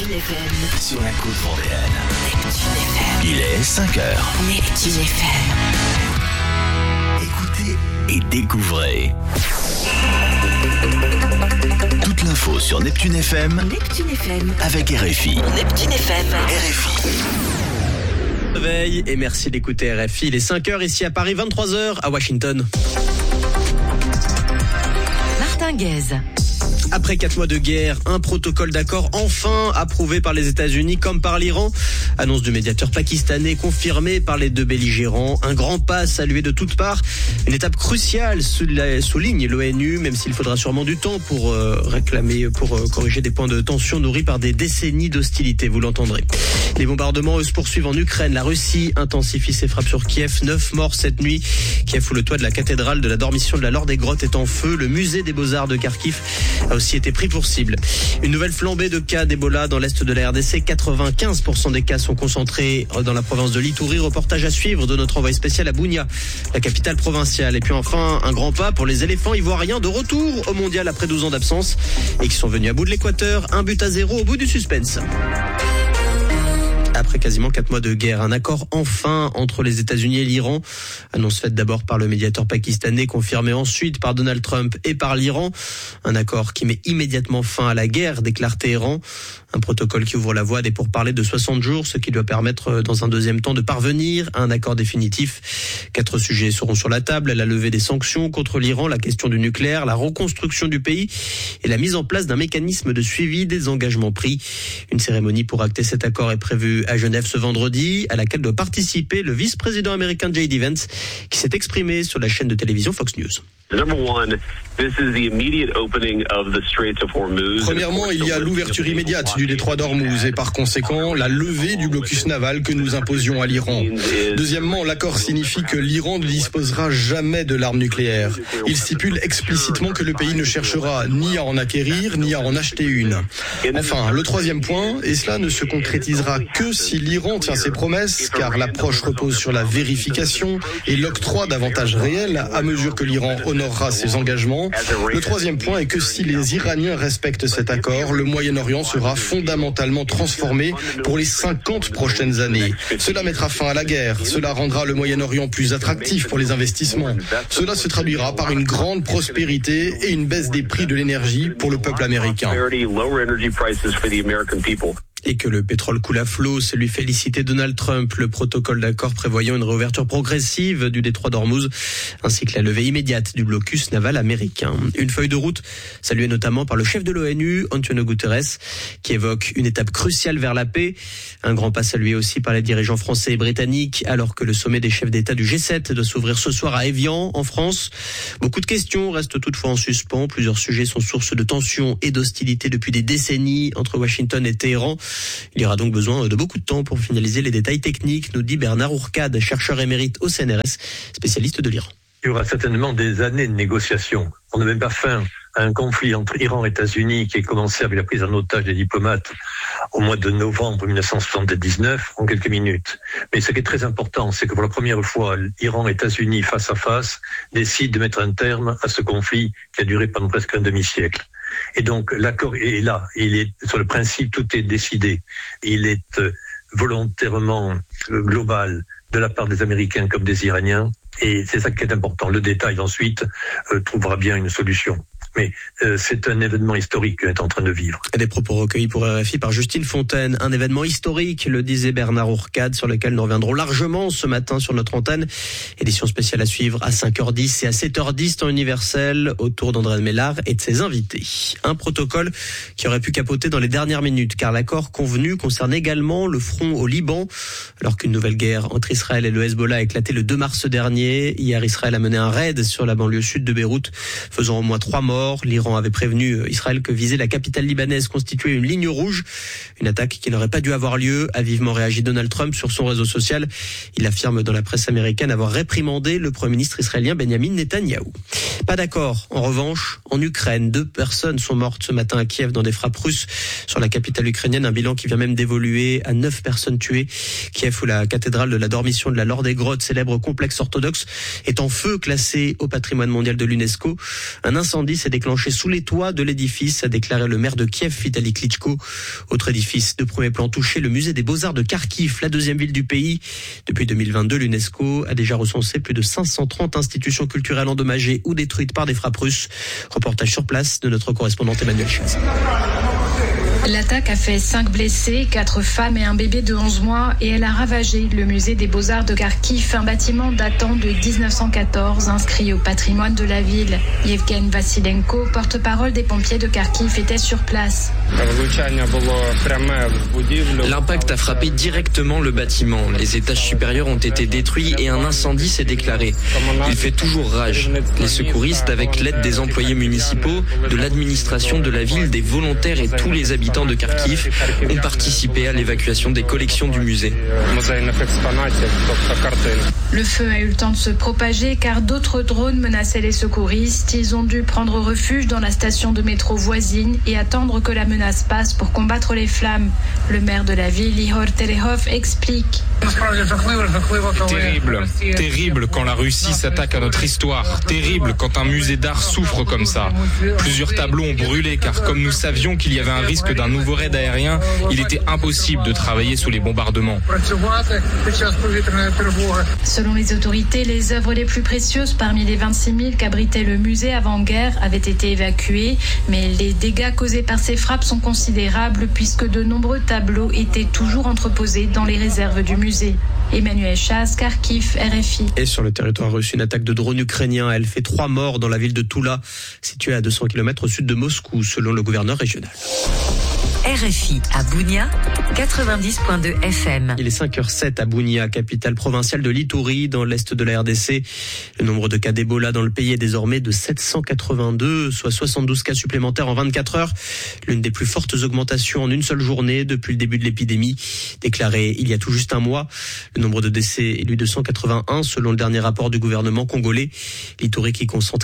Neptune FM. Sur la côte vendéenne. Neptune FM. Il est 5h. Neptune FM. Écoutez et découvrez. Toute l'info sur Neptune FM. Neptune FM. Avec RFI. Neptune FM. RFI. Réveil et merci d'écouter RFI. Il est 5h ici à Paris, 23h à Washington. Martin Guez. Après 4 mois de guerre, un protocole d'accord enfin approuvé par les États-Unis comme par l'Iran. Annonce du médiateur pakistanais confirmée par les deux belligérants. Un grand pas salué de toutes parts. Une étape cruciale, souligne l'ONU, même s'il faudra sûrement du temps pour corriger des points de tension nourris par des décennies d'hostilité, vous l'entendrez. Les bombardements, eux, se poursuivent en Ukraine. La Russie intensifie ses frappes sur Kiev. 9 morts cette nuit. Kiev, où le toit de la cathédrale de la Dormition de la Laure des Grottes est en feu. Le musée des Beaux-Arts de Kharkiv a aussi été pris pour cible. Une nouvelle flambée de cas d'Ebola dans l'est de la RDC. 95% des cas sont concentrés dans la province de l'Itourie. Reportage à suivre de notre envoyé spécial à Bunia, la capitale provinciale. Et puis enfin, un grand pas pour les éléphants ivoiriens de retour au mondial après 12 ans d'absence et qui sont venus à bout de l'Équateur. 1-0 au bout du suspense. Après quasiment 4 mois de guerre, un accord enfin entre les États-Unis et l'Iran. Annonce faite d'abord par le médiateur pakistanais, confirmée ensuite par Donald Trump et par l'Iran. Un accord qui met immédiatement fin à la guerre, déclare Téhéran. Un protocole qui ouvre la voie à des pourparlers de 60 jours, ce qui doit permettre dans un deuxième temps de parvenir à un accord définitif. 4 sujets seront sur la table: la levée des sanctions contre l'Iran, la question du nucléaire, la reconstruction du pays et la mise en place d'un mécanisme de suivi des engagements pris. Une cérémonie pour acter cet accord est prévue à Genève ce vendredi, à laquelle doit participer le vice-président américain J.D. Vance, qui s'est exprimé sur la chaîne de télévision Fox News. Premièrement, il y a l'ouverture immédiate du détroit d'Ormuz et par conséquent la levée du blocus naval que nous imposions à l'Iran. Deuxièmement, l'accord signifie que l'Iran ne disposera jamais de l'arme nucléaire. Il stipule explicitement que le pays ne cherchera ni à en acquérir ni à en acheter une. Enfin, le troisième point, et cela ne se concrétisera que si l'Iran tient ses promesses, car l'approche repose sur la vérification et l'octroi d'avantages réels à mesure que l'Iran honorera ses engagements. Le troisième point est que si les Iraniens respectent cet accord, le Moyen-Orient sera fondamentalement transformé pour les 50 prochaines années. Cela mettra fin à la guerre, cela rendra le Moyen-Orient plus attractif pour les investissements. Cela se traduira par une grande prospérité et une baisse des prix de l'énergie pour le peuple américain. Et que le pétrole coule à flot, c'est lui féliciter Donald Trump. Le protocole d'accord prévoyant une réouverture progressive du détroit d'Ormuz, ainsi que la levée immédiate du blocus naval américain. Une feuille de route saluée notamment par le chef de l'ONU, António Guterres, qui évoque une étape cruciale vers la paix. Un grand pas salué aussi par les dirigeants français et britanniques, alors que le sommet des chefs d'État du G7 doit s'ouvrir ce soir à Évian, en France. Beaucoup de questions restent toutefois en suspens. Plusieurs sujets sont source de tensions et d'hostilité depuis des décennies entre Washington et Téhéran. Il y aura donc besoin de beaucoup de temps pour finaliser les détails techniques, nous dit Bernard Ourcade, chercheur émérite au CNRS, spécialiste de l'Iran. Il y aura certainement des années de négociations. On n'a même pas fin à un conflit entre Iran et États-Unis qui a commencé avec la prise en otage des diplomates au mois de novembre 1979 en quelques minutes. Mais ce qui est très important, c'est que pour la première fois, Iran et États-Unis face à face décident de mettre un terme à ce conflit qui a duré pendant presque un demi-siècle. Et donc l'accord est là, il est sur le principe, tout est décidé. Il est volontairement global de la part des Américains comme des Iraniens, et c'est ça qui est important. Le détail ensuite trouvera bien une solution. Mais c'est un événement historique qu'on est en train de vivre. Des propos recueillis pour RFI par Justine Fontaine. Un événement historique, le disait Bernard Ourcade, sur lequel nous reviendrons largement ce matin sur notre antenne. Édition spéciale à suivre à 5h10 et à 7h10 temps universel, autour d'André Mélard et de ses invités. Un protocole qui aurait pu capoter dans les dernières minutes, car l'accord convenu concerne également le front au Liban. Alors qu'une nouvelle guerre entre Israël et le Hezbollah a éclaté le 2 mars dernier, hier Israël a mené un raid sur la banlieue sud de Beyrouth, faisant au moins 3 morts. L'Iran avait prévenu Israël que viser la capitale libanaise constituait une ligne rouge. Une attaque qui n'aurait pas dû avoir lieu, a vivement réagi Donald Trump sur son réseau social. Il affirme dans la presse américaine avoir réprimandé le Premier ministre israélien Benjamin Netanyahou. Pas d'accord, en revanche, en Ukraine. 2 personnes sont mortes ce matin à Kiev dans des frappes russes sur la capitale ukrainienne. Un bilan qui vient même d'évoluer à 9 personnes tuées. Kiev, où la cathédrale de la Dormition de la Laure des Grottes, célèbre complexe orthodoxe, est en feu, classé au patrimoine mondial de l'UNESCO. Un incendie s'est s'est déclenchée sous les toits de l'édifice, a déclaré le maire de Kiev, Vitali Klitschko. Autre édifice de premier plan touché, le musée des Beaux-Arts de Kharkiv, la deuxième ville du pays. Depuis 2022, l'UNESCO a déjà recensé plus de 530 institutions culturelles endommagées ou détruites par des frappes russes. Reportage sur place de notre correspondante Emmanuel Chaz. L'attaque a fait 5 blessés, 4 femmes et un bébé de 11 mois et elle a ravagé le musée des Beaux-Arts de Kharkiv, un bâtiment datant de 1914 inscrit au patrimoine de la ville. Yevgen Vassilenko, porte-parole des pompiers de Kharkiv, était sur place. L'impact a frappé directement le bâtiment. Les étages supérieurs ont été détruits et un incendie s'est déclaré. Il fait toujours rage. Les secouristes, avec l'aide des employés municipaux, de l'administration de la ville, des volontaires et tous les habitants de Kharkiv ont participé à l'évacuation des collections du musée. Le feu a eu le temps de se propager car d'autres drones menaçaient les secouristes. Ils ont dû prendre refuge dans la station de métro voisine et attendre que la menace passe pour combattre les flammes. Le maire de la ville, Ihor Terehov, explique. Terrible quand la Russie s'attaque à notre histoire. Terrible quand un musée d'art souffre comme ça. Plusieurs tableaux ont brûlé car comme nous savions qu'il y avait un risque d'un nouveau raid aérien, il était impossible de travailler sous les bombardements. Selon les autorités, les œuvres les plus précieuses parmi les 26 000 qu'abritait le musée avant-guerre avaient été évacuées, mais les dégâts causés par ces frappes sont considérables puisque de nombreux tableaux étaient toujours entreposés dans les réserves du musée. Emmanuel Chaz, Kharkiv, RFI. Et sur le territoire russe, une attaque de drone ukrainien. Elle fait 3 morts dans la ville de Toula, située à 200 km au sud de Moscou, selon le gouverneur régional. RFI à Bounia, 90.2 FM. Il est 5h07 à Bounia, capitale provinciale de l'Ituri, dans l'est de la RDC. Le nombre de cas d'Ebola dans le pays est désormais de 782, soit 72 cas supplémentaires en 24 heures. L'une des plus fortes augmentations en une seule journée depuis le début de l'épidémie, déclarée il y a tout juste un mois. Le nombre de décès est lui de 181, selon le dernier rapport du gouvernement congolais. L'Ituri qui concentre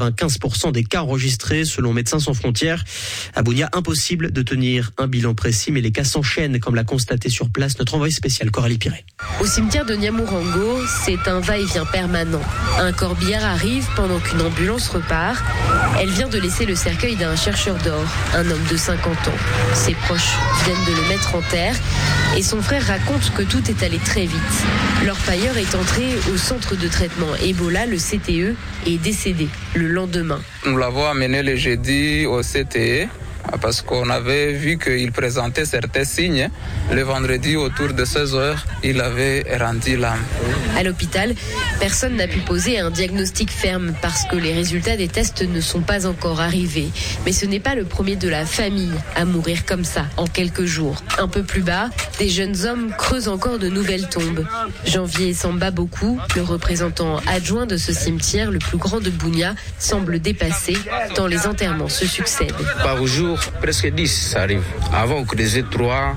95% des cas enregistrés, selon Médecins sans frontières. À Bounia, impossible de tenir un bilan précis, mais les cas s'enchaînent, comme l'a constaté sur place notre envoyé spécial Coralie Piré. Au cimetière de Nyamurango, c'est un va-et-vient permanent. Un corbillard arrive pendant qu'une ambulance repart. Elle vient de laisser le cercueil d'un chercheur d'or, un homme de 50 ans. Ses proches viennent de le mettre en terre et son frère raconte que tout est allé très vite. L'orpailleur est entré au centre de traitement Ebola, le CTE, et est décédé le lendemain. Nous l'avons amené le jeudi au CTE. Parce qu'on avait vu qu'il présentait certains signes. Le vendredi, autour de 16h, il avait rendu l'âme. À l'hôpital, personne n'a pu poser un diagnostic ferme parce que les résultats des tests ne sont pas encore arrivés. Mais ce n'est pas le premier de la famille à mourir comme ça, en quelques jours. Un peu plus bas, des jeunes hommes creusent encore de nouvelles tombes. Janvier Samba Boku, le représentant adjoint de ce cimetière, le plus grand de Bounia, semble dépassé tant les enterrements se succèdent. Par jour, presque 10, ça arrive. Avant, on creusait 3,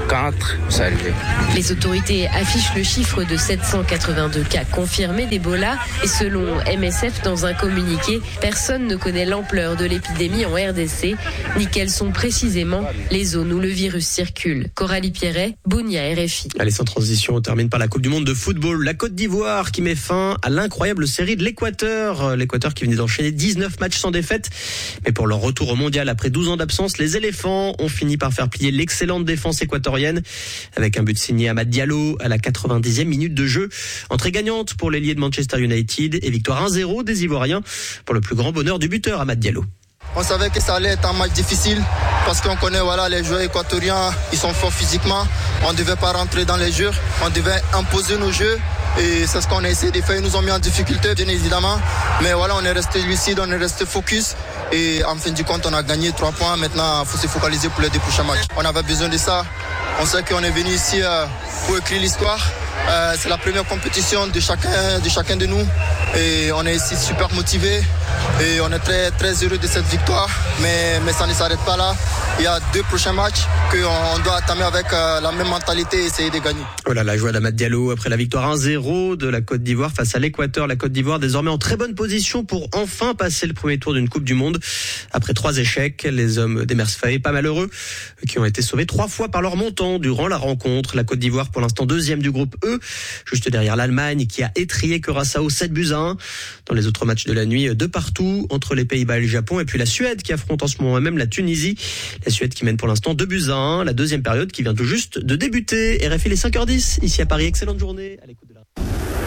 4, ça arrivait. Les autorités affichent le chiffre de 782 cas confirmés d'Ebola et selon MSF, dans un communiqué, personne ne connaît l'ampleur de l'épidémie en RDC, ni quelles sont précisément les zones où le virus circule. Coralie Pierret, Bounia, RFI. Allez, sans transition, on termine par la Coupe du Monde de football. La Côte d'Ivoire qui met fin à l'incroyable série de l'Équateur. L'Équateur qui venait d'enchaîner 19 matchs sans défaite. Mais pour leur retour au mondial après 12 ans d'absence, les éléphants ont fini par faire plier l'excellente défense équatorienne avec un but signé Amad Diallo à la 90e minute de jeu. Entrée gagnante pour l'ailier de Manchester United et victoire 1-0 des Ivoiriens pour le plus grand bonheur du buteur Amad Diallo. On savait que ça allait être un match difficile parce qu'on connaît les joueurs équatoriens, ils sont forts physiquement. On ne devait pas rentrer dans les jeux, on devait imposer nos jeux. Et c'est ce qu'on a essayé de faire. Ils nous ont mis en difficulté, bien évidemment. Mais on est resté lucide, on est resté focus. Et en fin du compte, on a gagné 3 points. Maintenant, il faut se focaliser pour les 2 prochains matchs. On avait besoin de ça. On sait qu'on est venu ici pour écrire l'histoire. C'est la première compétition de chacun de nous. Et on est ici super motivés. Et on est très, très heureux de cette victoire. Mais ça ne s'arrête pas là. Il y a 2 prochains matchs qu'on doit entamer avec la même mentalité et essayer de gagner. Voilà la joie d'Amad Diallo après la victoire 1-0 de la Côte d'Ivoire face à l'Équateur. La Côte d'Ivoire désormais en très bonne position pour enfin passer le premier tour d'une Coupe du Monde. Après 3 échecs, les hommes d'Emersfaye, pas malheureux, qui ont été sauvés 3 fois par leur montant durant la rencontre. La Côte d'Ivoire pour l'instant 2e du groupe E eux, juste derrière l'Allemagne qui a étrié Curaçao 7-1. Dans les autres matchs de la nuit, de partout, entre les Pays-Bas et le Japon, et puis la Suède qui affronte en ce moment même la Tunisie. La Suède qui mène pour l'instant 2-1, la deuxième période qui vient tout juste de débuter. RFI les 5h10, ici à Paris, excellente journée. À l'écoute de la...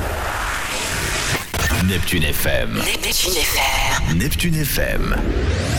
Neptune FM. Neptune FM.